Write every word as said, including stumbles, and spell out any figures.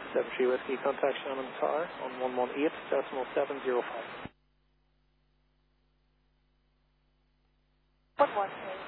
seven three Whiskey, contact Shannon Tower on one one eight decimal seven zero five. one one eight.